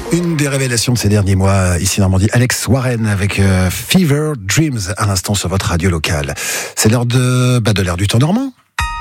Une des révélations de ces derniers mois, ici en Normandie, Alex Warren avec Fever Dreams, à l'instant sur votre radio locale. C'est l'heure de l'heure du temps normand.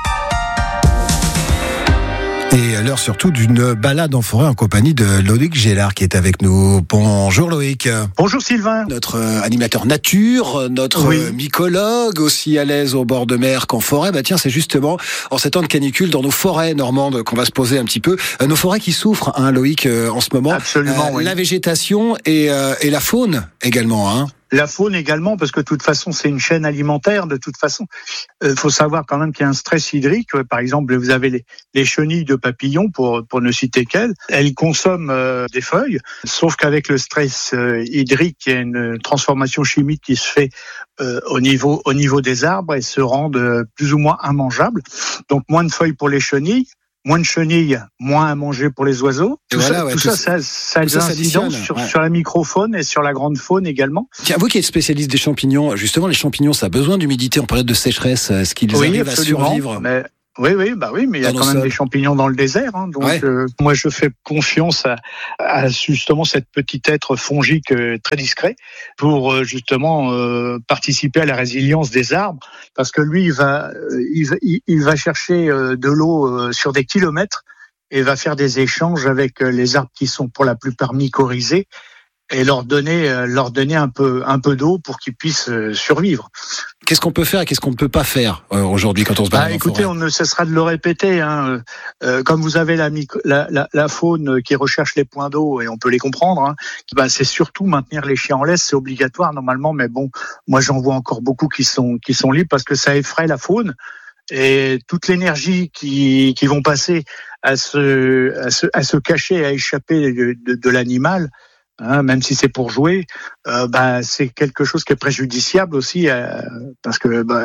Et l'heure surtout d'une balade en forêt en compagnie de Loïc Gélard qui est avec nous. Bonjour Loïc. Bonjour Sylvain. Notre animateur nature, notre mycologue, aussi à l'aise au bord de mer qu'en forêt. Bah tiens, c'est justement en ces temps de canicule dans nos forêts normandes qu'on va se poser un petit peu. Nos forêts qui souffrent, Loïc, en ce moment. Absolument, oui. La végétation et la faune également, hein. La faune également, parce que de toute façon, c'est une chaîne alimentaire. De toute façon, faut savoir quand même qu'il y a un stress hydrique. Par exemple, vous avez les chenilles de papillons, pour ne citer qu'elles. Elles consomment des feuilles, sauf qu'avec le stress hydrique, il y a une transformation chimique qui se fait au niveau des arbres et se rendent plus ou moins immangeables. Donc, moins de feuilles pour les chenilles. Moins de chenilles, moins à manger pour les oiseaux. Tout ça a des incidences sur la microfaune et sur la grande faune également. Tiens, vous qui êtes spécialiste des champignons, justement, les champignons, ça a besoin d'humidité en période de sécheresse. Est-ce qu'ils arrivent à survivre ? Oui, mais il y a quand même des champignons dans le désert. Donc, moi, je fais confiance à justement cette petite être fongique très discret pour justement participer à la résilience des arbres, parce que lui, il va chercher de l'eau sur des kilomètres et va faire des échanges avec les arbres qui sont pour la plupart mycorhizés et leur donner un peu d'eau pour qu'ils puissent survivre. Qu'est-ce qu'on peut faire et qu'est-ce qu'on ne peut pas faire aujourd'hui quand on se balade en écoutez, forêt ? On ne cessera de le répéter. Comme vous avez la faune qui recherche les points d'eau, et on peut les comprendre, c'est surtout maintenir les chiens en laisse, c'est obligatoire normalement. Mais bon, moi j'en vois encore beaucoup qui sont libres parce que ça effraie la faune. Et toute l'énergie qui vont passer à se cacher, à échapper de l'animal, même si c'est pour jouer, c'est quelque chose qui est préjudiciable aussi, parce que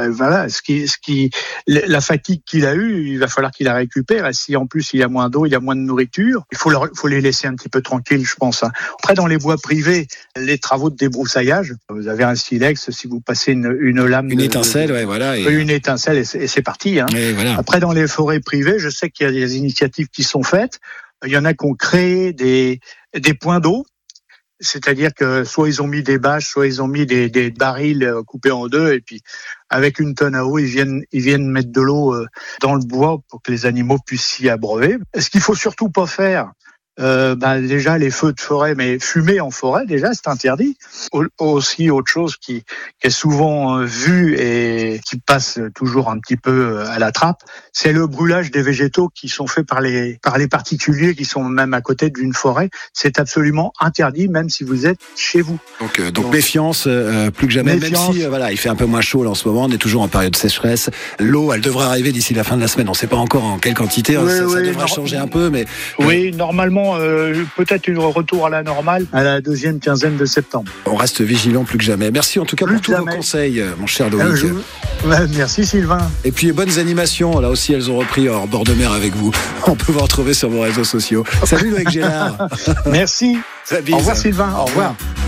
la fatigue qu'il a eue, il va falloir qu'il la récupère. Et si en plus il y a moins d'eau, il y a moins de nourriture, il faut les laisser un petit peu tranquilles, je pense. Après, dans les bois privés, les travaux de débroussaillage, vous avez un silex, si vous passez une lame, une étincelle, une étincelle et c'est parti. Voilà. Après, dans les forêts privées, je sais qu'il y a des initiatives qui sont faites. Il y en a qui ont créé des points d'eau. C'est-à-dire que soit ils ont mis des bâches, soit ils ont mis des barils coupés en deux, et puis avec une tonne à eau, ils viennent mettre de l'eau dans le bois pour que les animaux puissent s'y abreuver. Ce qu'il faut surtout pas faire, déjà les feux de forêt, mais fumer en forêt, déjà c'est interdit. Aussi autre chose qui est souvent vue et qui passe toujours un petit peu à la trappe, c'est le brûlage des végétaux qui sont faits par les particuliers qui sont même à côté d'une forêt. C'est absolument interdit, même si vous êtes chez vous. Donc méfiance, plus que jamais. Méfiance. Même si il fait un peu moins chaud là, en ce moment, on est toujours en période de sécheresse. L'eau, elle devrait arriver d'ici la fin de la semaine. On ne sait pas encore en quelle quantité. Ça devrait changer un peu, mais oui, normalement. Peut-être un retour à la normale à la deuxième quinzaine de septembre. On reste vigilant plus que jamais. Merci en tout cas pour tous vos conseils, mon cher Loïc. Merci Sylvain. Et puis bonnes animations, là aussi elles ont repris hors bord de mer avec vous. On peut vous retrouver sur vos réseaux sociaux. Salut Loïc Gélard. Merci. Au revoir Sylvain. Au revoir.